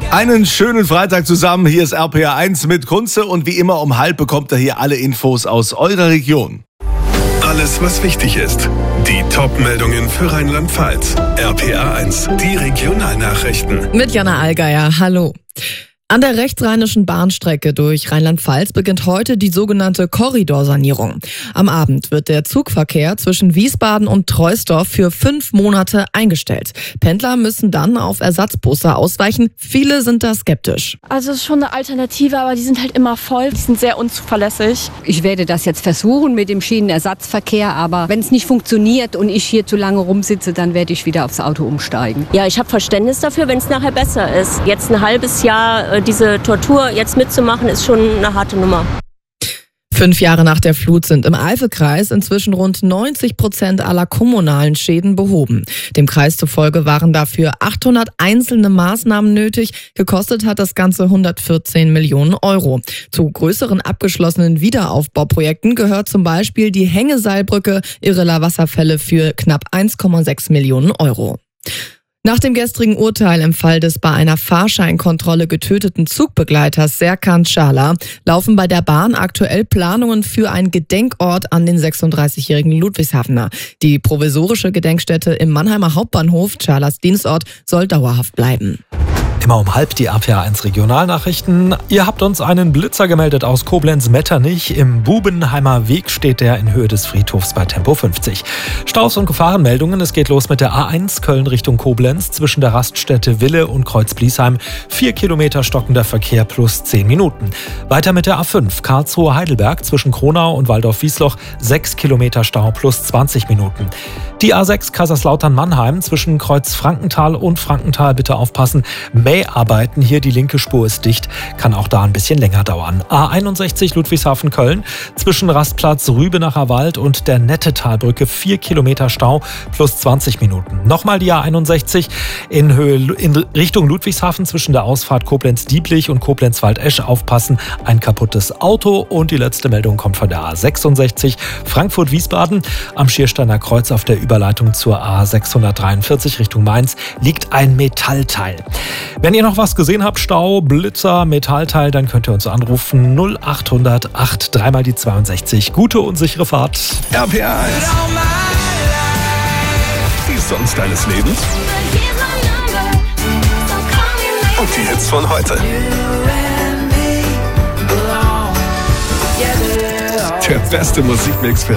Einen schönen Freitag zusammen. Hier ist RPA 1 mit Kunze und wie immer um 12 bekommt ihr hier alle Infos aus eurer Region. Alles, was wichtig ist. Die Top-Meldungen für Rheinland-Pfalz. RPA 1, die Regionalnachrichten. Mit Jana Allgeier, hallo. An der rechtsrheinischen Bahnstrecke durch Rheinland-Pfalz beginnt heute die sogenannte Korridorsanierung. Am Abend wird der Zugverkehr zwischen Wiesbaden und Troisdorf für 5 Monate eingestellt. Pendler müssen dann auf Ersatzbusse ausweichen. Viele sind da skeptisch. Also es ist schon eine Alternative, aber die sind halt immer voll. Die sind sehr unzuverlässig. Ich werde das jetzt versuchen mit dem Schienenersatzverkehr, aber wenn es nicht funktioniert und ich hier zu lange rumsitze, dann werde ich wieder aufs Auto umsteigen. Ja, ich habe Verständnis dafür, wenn es nachher besser ist. Jetzt ein halbes Jahr diese Tortur jetzt mitzumachen, ist schon eine harte Nummer. 5 Jahre nach der Flut sind im Eifelkreis inzwischen rund 90% aller kommunalen Schäden behoben. Dem Kreis zufolge waren dafür 800 einzelne Maßnahmen nötig. Gekostet hat das Ganze 114 Millionen Euro. Zu größeren abgeschlossenen Wiederaufbauprojekten gehört zum Beispiel die Hängeseilbrücke Irreler Wasserfälle für knapp 1,6 Millionen Euro. Nach dem gestrigen Urteil im Fall des bei einer Fahrscheinkontrolle getöteten Zugbegleiters Serkan Çağlar laufen bei der Bahn aktuell Planungen für einen Gedenkort an den 36-jährigen Ludwigshafener. Die provisorische Gedenkstätte im Mannheimer Hauptbahnhof, Çağlars Dienstort, soll dauerhaft bleiben. Immer um 12 die RPA 1 Regionalnachrichten. Ihr habt uns einen Blitzer gemeldet aus Koblenz-Metternich. Im Bubenheimer Weg steht der in Höhe des Friedhofs bei Tempo 50. Staus und Gefahrenmeldungen. Es geht los mit der A1 Köln Richtung Koblenz zwischen der Raststätte Wille und Kreuz-Bliesheim. 4 Kilometer stockender Verkehr plus 10 Minuten. Weiter mit der A5 Karlsruhe-Heidelberg zwischen Kronau und Waldorf-Wiesloch. 6 Kilometer Stau plus 20 Minuten. Die A6 Kaiserslautern-Mannheim zwischen Kreuz-Frankenthal und Frankenthal, bitte aufpassen. Mäharbeiten, hier die linke Spur ist dicht, kann auch da ein bisschen länger dauern. A61 Ludwigshafen-Köln zwischen Rastplatz Rübenacher Wald und der Nettetalbrücke 4 Kilometer Stau plus 20 Minuten. Nochmal die A61 in Richtung Ludwigshafen zwischen der Ausfahrt Koblenz-Dieblich und Koblenz-Waldesch, aufpassen, ein kaputtes Auto. Und die letzte Meldung kommt von der A66 Frankfurt-Wiesbaden. Am Schiersteiner Kreuz auf der Überleitung zur A643 Richtung Mainz liegt ein Metallteil. Wenn ihr noch was gesehen habt, Stau, Blitzer, Metallteil, dann könnt ihr uns anrufen 0800 8 3 mal die 62. Gute und sichere Fahrt. RPA 1. Die Songs deines Lebens. Und die Hits von heute. Der beste Musikmix für